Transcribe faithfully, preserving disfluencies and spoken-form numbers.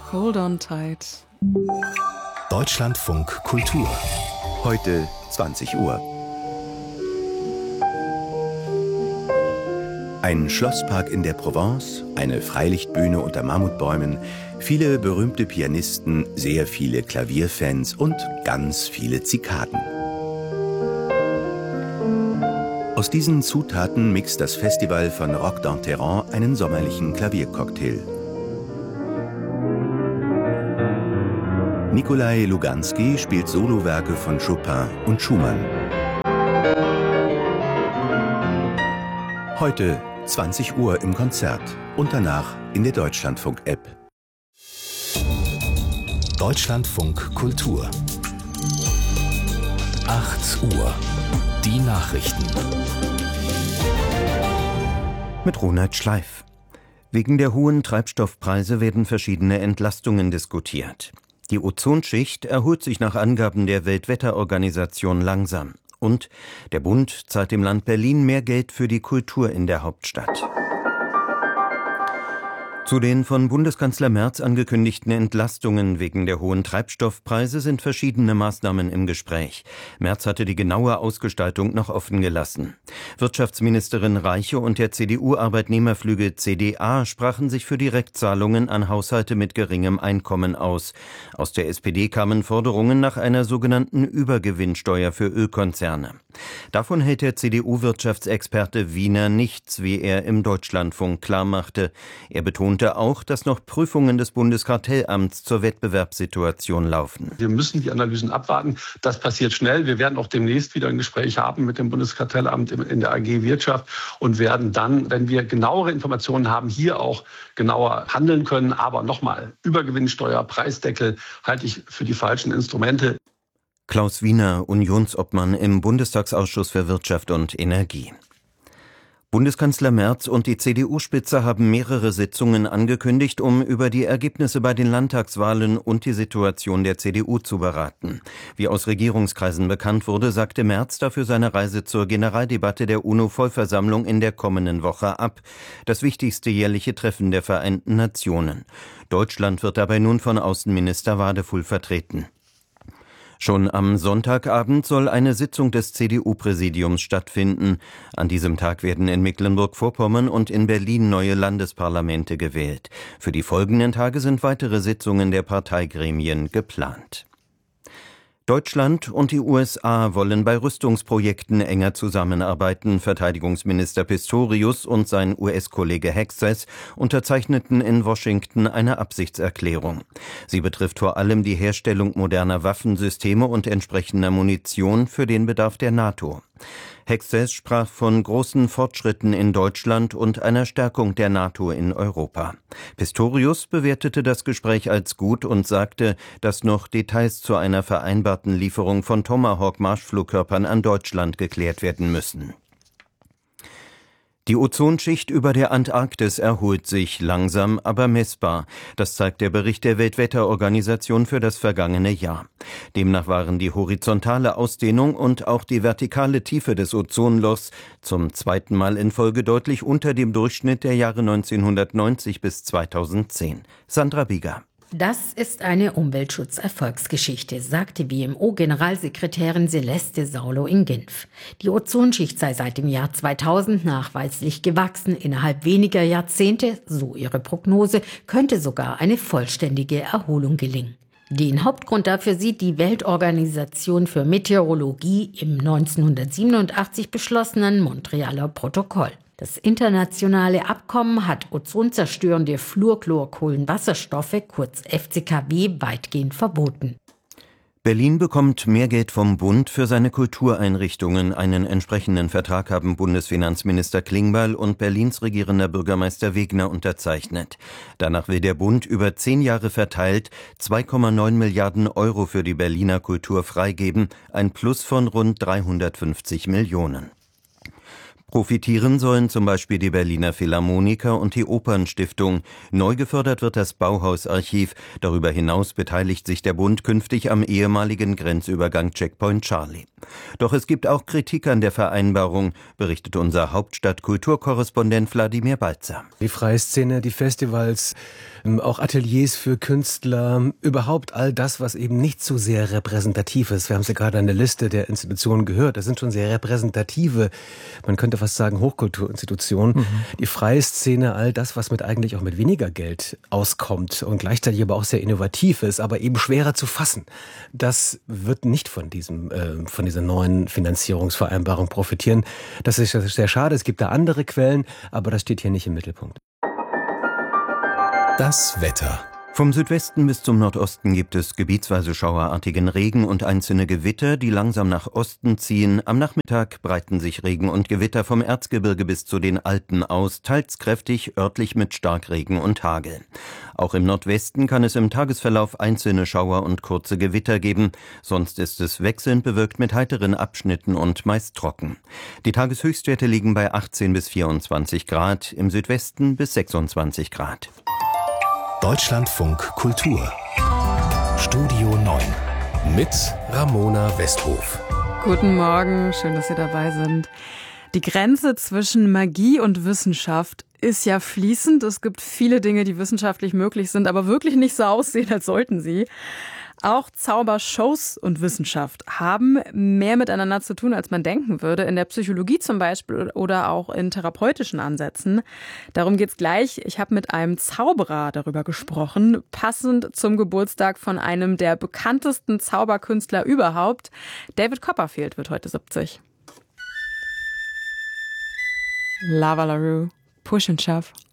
Hold on tight. Deutschlandfunk Kultur. Heute zwanzig Uhr. Ein Schlosspark in der Provence, eine Freilichtbühne unter Mammutbäumen, viele berühmte Pianisten, sehr viele Klavierfans und ganz viele Zikaden. Aus diesen Zutaten mixt das Festival von Roque d'Enterrand einen sommerlichen Klaviercocktail. Nikolai Luganski spielt Solowerke von Chopin und Schumann. Heute zwanzig Uhr im Konzert und danach in der Deutschlandfunk-App. Deutschlandfunk Kultur. acht Uhr. Die Nachrichten. Mit Ronald Schleif. Wegen der hohen Treibstoffpreise werden verschiedene Entlastungen diskutiert. Die Ozonschicht erholt sich nach Angaben der Weltwetterorganisation langsam. Und der Bund zahlt dem Land Berlin mehr Geld für die Kultur in der Hauptstadt. Zu den von Bundeskanzler Merz angekündigten Entlastungen wegen der hohen Treibstoffpreise sind verschiedene Maßnahmen im Gespräch. Merz hatte die genaue Ausgestaltung noch offen gelassen. Wirtschaftsministerin Reiche und der C D U-Arbeitnehmerflügel C D A sprachen sich für Direktzahlungen an Haushalte mit geringem Einkommen aus. Aus der S P D kamen Forderungen nach einer sogenannten Übergewinnsteuer für Ölkonzerne. Davon hält der C D U-Wirtschaftsexperte Wiener nichts, wie er im Deutschlandfunk klarmachte. Er betonte auch, dass noch Prüfungen des Bundeskartellamts zur Wettbewerbssituation laufen. Wir müssen die Analysen abwarten. Das passiert schnell. Wir werden auch demnächst wieder ein Gespräch haben mit dem Bundeskartellamt in der A G Wirtschaft und werden dann, wenn wir genauere Informationen haben, hier auch genauer handeln können. Aber nochmal, Übergewinnsteuer, Preisdeckel halte ich für die falschen Instrumente. Klaus Wiener, Unionsobmann im Bundestagsausschuss für Wirtschaft und Energie. Bundeskanzler Merz und die C D U-Spitze haben mehrere Sitzungen angekündigt, um über die Ergebnisse bei den Landtagswahlen und die Situation der C D U zu beraten. Wie aus Regierungskreisen bekannt wurde, sagte Merz dafür seine Reise zur Generaldebatte der UNO-Vollversammlung in der kommenden Woche ab. Das wichtigste jährliche Treffen der Vereinten Nationen. Deutschland wird dabei nun von Außenminister Wadefull vertreten. Schon am Sonntagabend soll eine Sitzung des C D U-Präsidiums stattfinden. An diesem Tag werden in Mecklenburg-Vorpommern und in Berlin neue Landesparlamente gewählt. Für die folgenden Tage sind weitere Sitzungen der Parteigremien geplant. Deutschland und die U S A wollen bei Rüstungsprojekten enger zusammenarbeiten. Verteidigungsminister Pistorius und sein U S-Kollege Hexas unterzeichneten in Washington eine Absichtserklärung. Sie betrifft vor allem die Herstellung moderner Waffensysteme und entsprechender Munition für den Bedarf der NATO. Hexas sprach von großen Fortschritten in Deutschland und einer Stärkung der NATO in Europa. Pistorius bewertete das Gespräch als gut und sagte, dass noch Details zu einer vereinbarten Lieferung von Tomahawk-Marschflugkörpern an Deutschland geklärt werden müssen. Die Ozonschicht über der Antarktis erholt sich, langsam, aber messbar. Das zeigt der Bericht der Weltwetterorganisation für das vergangene Jahr. Demnach waren die horizontale Ausdehnung und auch die vertikale Tiefe des Ozonlochs zum zweiten Mal in Folge deutlich unter dem Durchschnitt der Jahre neunzehnhundertneunzig bis zweitausendzehn. Sandra Bieger. Das ist eine Umweltschutz-Erfolgsgeschichte, sagte B M O-Generalsekretärin Celeste Saulo in Genf. Die Ozonschicht sei seit dem Jahr zweitausend nachweislich gewachsen. Innerhalb weniger Jahrzehnte, so ihre Prognose, könnte sogar eine vollständige Erholung gelingen. Den Hauptgrund dafür sieht die Weltorganisation für Meteorologie im neunzehnhundertsiebenundachtzig beschlossenen Montrealer Protokoll. Das internationale Abkommen hat ozonzerstörende Fluorchlorkohlenwasserstoffe, kurz F C K W, weitgehend verboten. Berlin bekommt mehr Geld vom Bund für seine Kultureinrichtungen. Einen entsprechenden Vertrag haben Bundesfinanzminister Klingbeil und Berlins regierender Bürgermeister Wegner unterzeichnet. Danach will der Bund über zehn Jahre verteilt zwei Komma neun Milliarden Euro für die Berliner Kultur freigeben, ein Plus von rund dreihundertfünfzig Millionen. Profitieren sollen zum Beispiel die Berliner Philharmoniker und die Opernstiftung. Neu gefördert wird das Bauhausarchiv. Darüber hinaus beteiligt sich der Bund künftig am ehemaligen Grenzübergang Checkpoint Charlie. Doch es gibt auch Kritik an der Vereinbarung, berichtet unser Hauptstadtkulturkorrespondent Wladimir Balzer. Die freie Szene, die Festivals auch Ateliers für Künstler, überhaupt all das, was eben nicht so sehr repräsentativ ist. Wir haben es ja gerade an der Liste der Institutionen gehört. Das sind schon sehr repräsentative, man könnte fast sagen Hochkulturinstitutionen. Mhm. Die freie Szene, all das, was mit eigentlich auch mit weniger Geld auskommt und gleichzeitig aber auch sehr innovativ ist, aber eben schwerer zu fassen. Das wird nicht von diesem, äh, von dieser neuen Finanzierungsvereinbarung profitieren. Das ist sehr schade. Es gibt da andere Quellen, aber das steht hier nicht im Mittelpunkt. Das Wetter. Vom Südwesten bis zum Nordosten gibt es gebietsweise schauerartigen Regen und einzelne Gewitter, die langsam nach Osten ziehen. Am Nachmittag breiten sich Regen und Gewitter vom Erzgebirge bis zu den Alpen aus, teils kräftig, örtlich mit Starkregen und Hagel. Auch im Nordwesten kann es im Tagesverlauf einzelne Schauer und kurze Gewitter geben. Sonst ist es wechselnd bewölkt mit heiteren Abschnitten und meist trocken. Die Tageshöchstwerte liegen bei achtzehn bis vierundzwanzig Grad, im Südwesten bis sechsundzwanzig Grad. Deutschlandfunk Kultur. Studio neun mit Ramona Westhof. Guten Morgen, schön, dass Sie dabei sind. Die Grenze zwischen Magie und Wissenschaft ist ja fließend. Es gibt viele Dinge, die wissenschaftlich möglich sind, aber wirklich nicht so aussehen, als sollten sie. Auch Zaubershows und Wissenschaft haben mehr miteinander zu tun, als man denken würde. In der Psychologie zum Beispiel oder auch in therapeutischen Ansätzen. Darum geht's gleich. Ich habe mit einem Zauberer darüber gesprochen, passend zum Geburtstag von einem der bekanntesten Zauberkünstler überhaupt. David Copperfield wird heute siebzig. Lava LaRue, Push and Shove.